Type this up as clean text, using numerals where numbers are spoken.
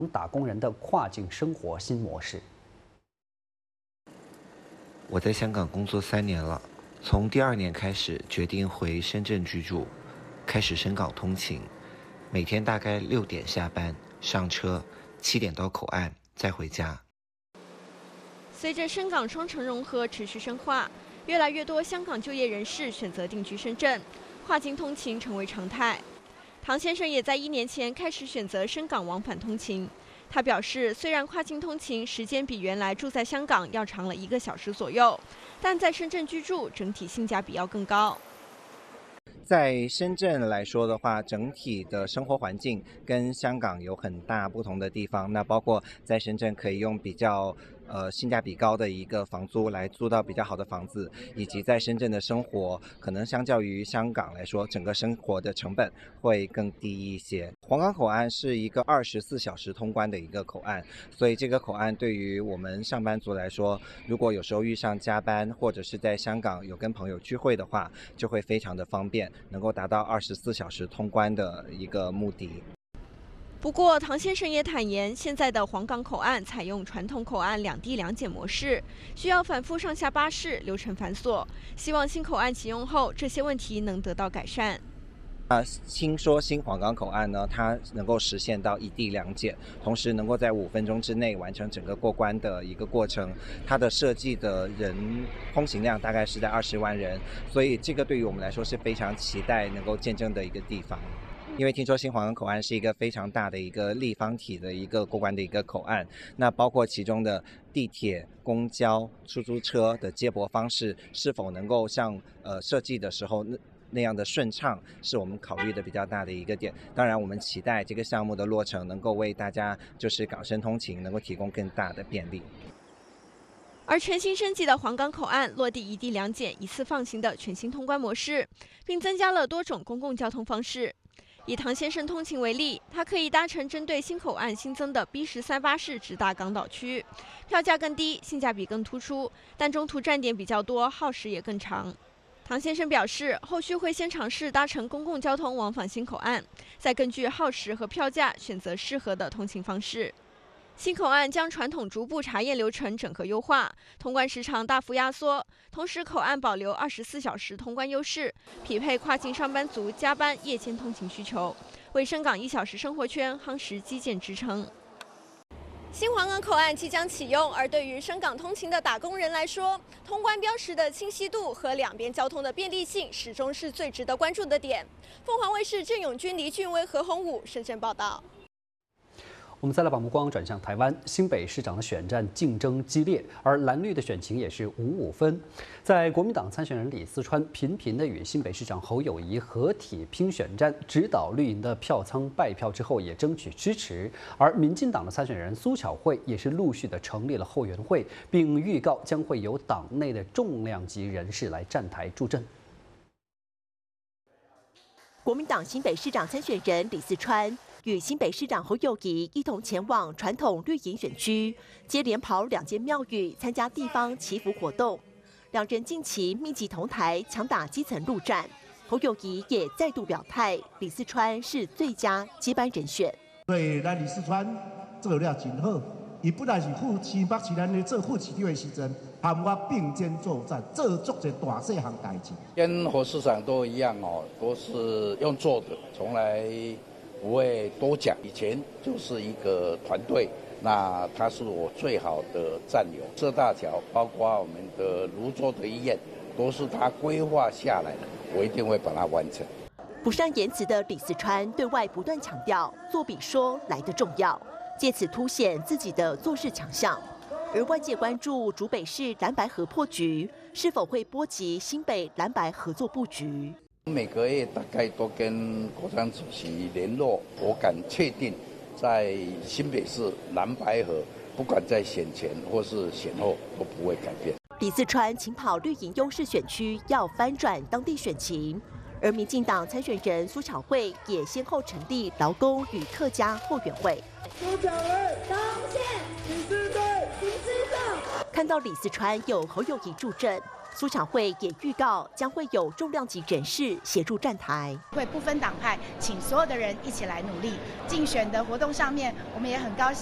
打工人的跨境生活新模式。 我在香港工作3年了，从第2年开始决定回深圳居住，开始深港通勤，每天大概6点下班，上车，7点到口岸，再回家。 随着深港双城融合持续深化，越来越多香港就业人士选择定居深圳，跨境通勤成为常态。唐先生也在1年前开始选择深港往返通勤。他表示，虽然跨境通勤时间比原来住在香港要长了1个小时左右，但在深圳居住整体性价比要更高。 在深圳来说的话，整体的生活环境跟香港有很大不同的地方。那包括在深圳可以用比较性价比高的一个房租来租到比较好的房子，以及在深圳的生活可能相较于香港来说，整个生活的成本会更低一些。皇岗口岸是一个24小时通关的一个口岸，所以这个口岸对于我们上班族来说，如果有时候遇上加班或者是在香港有跟朋友聚会的话，就会非常的方便，能够达到24小时通关的一个目的。 不过，唐先生也坦言，现在的皇岗口岸采用传统口岸2地2检模式，需要反复上下巴士，流程繁琐。希望新口岸启用后，这些问题能得到改善。 听说新皇岗口岸呢，它能够实现到1地2检，同时能够在5分钟之内完成整个过关的一个过程。它的设计的人通行量大概是在20万人，所以这个对于我们来说是非常期待能够见证的一个地方。因为听说新皇岗口岸是一个非常大的一个立方体的一个过关的一个口岸，那包括其中的地铁、公交、出租车的接驳方式是否能够像设计的时候那样的顺畅，是我们考虑的比较大的一个点。当然，我们期待这个项目的落成能够为大家就是港深通勤能够提供更大的便利。 而全新升级的皇岗口岸落地1地2检一次放行的全新通关模式，并增加了多种公共交通方式。以唐先生通勤为例，他可以搭乘针对新口岸新增的 B13巴士直达港岛区，票价更低，性价比更突出，但中途站点比较多，耗时也更长。唐先生表示，后续会先尝试搭乘公共交通往返新口岸，再根据耗时和票价选择适合的通勤方式。新口岸将传统逐步查验流程整合优化，通关时长大幅压缩，同时口岸保留24小时通关优势，匹配跨境上班族加班夜间通勤需求，为深港1小时生活圈夯实基建支撑。新皇岗口岸即将启用，而对于深港通勤的打工人来说，通关标识的清晰度和两边交通的便利性始终是最值得关注的点。凤凰卫视郑永军、黎俊威、何鸿武深圳报道。 我们再来把目光转向台湾，新北市长的选战竞争激烈，而蓝绿的选情也是5-5分。在国民党参选人李四川频频的与新北市长侯友宜合体拼选战，指导绿营的票仓败票之后，也争取支持。而民进党的参选人苏巧慧也是陆续的成立了后援会，并预告将会由党内的重量级人士来站台助阵。 国民党新北市长参选人李四川与新北市长侯友宜一同前往传统绿营选区，接连跑2间庙宇参加地方祈福活动。两人近期密集同台，强打基层陆战。侯友宜也再度表态，李四川是最佳接班人选。 所以咱李四川做了真好，伊本来是新北市咱咧做副市长的时阵，和我并肩作战，做足一大细项代志。 跟侯市长都一样哦，都是用做的，从来不会多讲，以前就是一个团队，那他是我最好的战友。这大桥包括我们的泸州的医院，都是他规划下来的，我一定会把它完成。 不善言辞的李四川对外不断强调，做比说来得重要，借此凸显自己的做事强项。而外界关注竹北市蓝白合破局是否会波及新北蓝白合作布局。 每个月大概都跟国家主席联络，我敢确定，在新北市蓝白合，不管在选前或是选后都不会改变。 李四川勤跑绿营优势选区，要翻转当地选情。而民进党参选人苏巧慧也先后成立劳工与客家后援会。 苏巧慧当选，李四队，李四队。 看到李四川有侯友宜助阵，苏巧慧也预告将会有重量级人士协助站台， 会不分党派，请所有的人一起来努力。竞选的活动上面，我们也很高兴。